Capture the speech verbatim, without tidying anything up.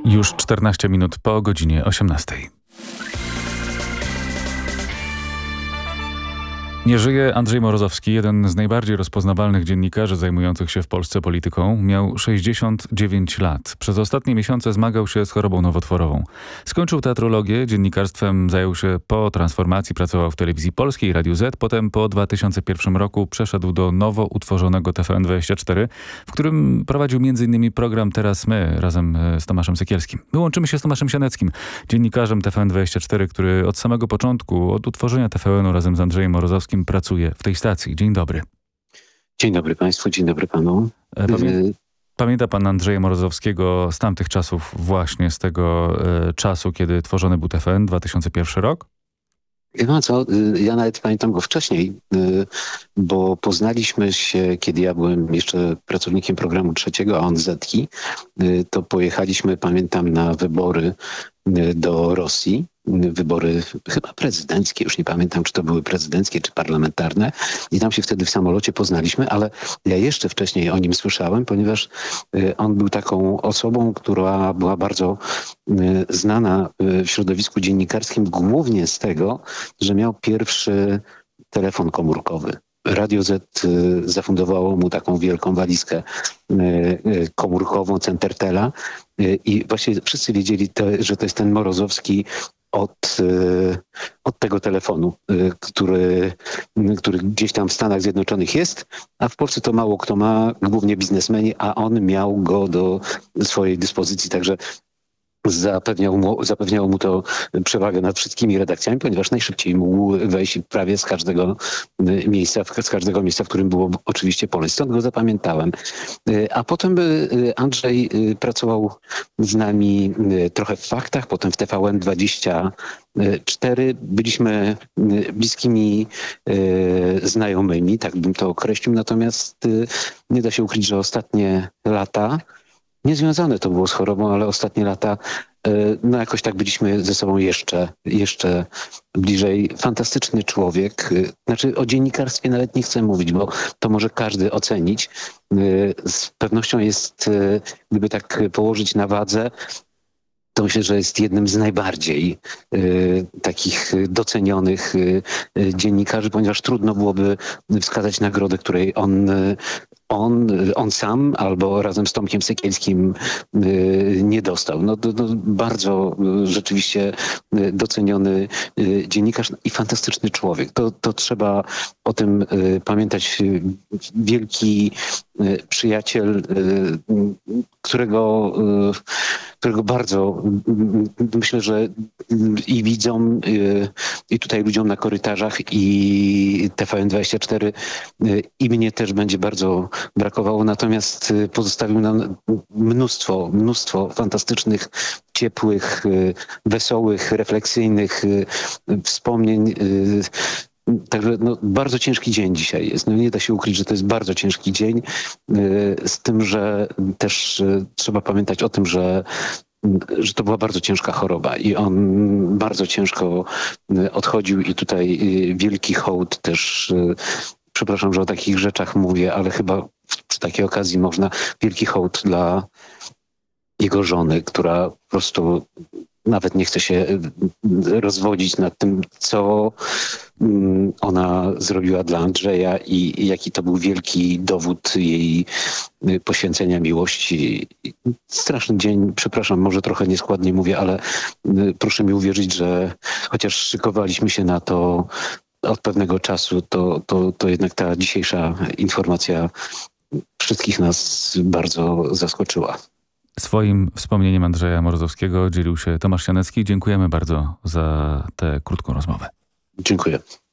Już czternaście minut po godzinie osiemnastej. Nie żyje Andrzej Morozowski, jeden z najbardziej rozpoznawalnych dziennikarzy zajmujących się w Polsce polityką. Miał sześćdziesiąt dziewięć lat. Przez ostatnie miesiące zmagał się z chorobą nowotworową. Skończył teatrologię, dziennikarstwem zajął się po transformacji, pracował w Telewizji Polskiej, Radiu Z. Potem po dwa tysiące pierwszym roku przeszedł do nowo utworzonego T V N dwadzieścia cztery, w którym prowadził między innymi program Teraz My razem z Tomaszem Sekielskim. My łączymy się z Tomaszem Sianeckim, dziennikarzem T V N dwadzieścia cztery, który od samego początku, od utworzenia T V N-u razem z Andrzejem Morozowskim pracuje w tej stacji. Dzień dobry. Dzień dobry państwu, dzień dobry panu. Pamię Pamięta pan Andrzeja Morozowskiego z tamtych czasów, właśnie z tego e, czasu, kiedy tworzony był T V N, dwa tysiące pierwszy rok? Wie pan co, ja nawet pamiętam go wcześniej, bo poznaliśmy się, kiedy ja byłem jeszcze pracownikiem programu trzeciego, a on Zetki. To pojechaliśmy, pamiętam, na wybory do Rosji. Wybory chyba prezydenckie, już nie pamiętam, czy to były prezydenckie, czy parlamentarne. I tam się wtedy w samolocie poznaliśmy, ale ja jeszcze wcześniej o nim słyszałem, ponieważ on był taką osobą, która była bardzo znana w środowisku dziennikarskim, głównie z tego, że miał pierwszy telefon komórkowy. Radio Z zafundowało mu taką wielką walizkę komórkową Centertela i właśnie wszyscy wiedzieli, to, że to jest ten Morozowski od, od tego telefonu, który, który gdzieś tam w Stanach Zjednoczonych jest, a w Polsce to mało kto ma, głównie biznesmeni, a on miał go do swojej dyspozycji, także Zapewniał mu, zapewniało mu to przewagę nad wszystkimi redakcjami, ponieważ najszybciej mógł wejść prawie z każdego miejsca, z każdego miejsca, w którym było oczywiście pole. Stąd go zapamiętałem. A potem Andrzej pracował z nami trochę w Faktach, potem w T V N dwadzieścia cztery. Byliśmy bliskimi znajomymi, tak bym to określił, natomiast nie da się ukryć, że ostatnie lata, niezwiązane to było z chorobą, ale ostatnie lata, no jakoś tak byliśmy ze sobą jeszcze, jeszcze bliżej. Fantastyczny człowiek. Znaczy o dziennikarstwie nawet nie chcę mówić, bo to może każdy ocenić. Z pewnością jest, gdyby tak położyć na wadze, to myślę, że jest jednym z najbardziej y, takich docenionych y, dziennikarzy, ponieważ trudno byłoby wskazać nagrodę, której on, on, on sam albo razem z Tomkiem Sekielskim y, nie dostał. No, to, to bardzo y, rzeczywiście y, doceniony y, dziennikarz i fantastyczny człowiek. To, to trzeba o tym y, pamiętać. Wielki y, przyjaciel, y, którego, y, którego bardzo myślę, że i widzom, i tutaj ludziom na korytarzach, i T V N dwadzieścia cztery, i mnie też będzie bardzo brakowało. Natomiast pozostawił nam mnóstwo, mnóstwo fantastycznych, ciepłych, wesołych, refleksyjnych wspomnień. Także no, bardzo ciężki dzień dzisiaj jest. No, nie da się ukryć, że to jest bardzo ciężki dzień. Z tym, że też trzeba pamiętać o tym, że że to była bardzo ciężka choroba i on bardzo ciężko odchodził i tutaj wielki hołd też, przepraszam, że o takich rzeczach mówię, ale chyba przy takiej okazji można, wielki hołd dla jego żony, która po prostu nawet nie chce się rozwodzić nad tym, co ona zrobiła dla Andrzeja i jaki to był wielki dowód jej poświęcenia miłości. Straszny dzień, przepraszam, może trochę nieskładnie mówię, ale proszę mi uwierzyć, że chociaż szykowaliśmy się na to od pewnego czasu, to, to, to jednak ta dzisiejsza informacja wszystkich nas bardzo zaskoczyła. Swoim wspomnieniem Andrzeja Morozowskiego dzielił się Tomasz Sianecki. Dziękujemy bardzo za tę krótką rozmowę. Dziękuję.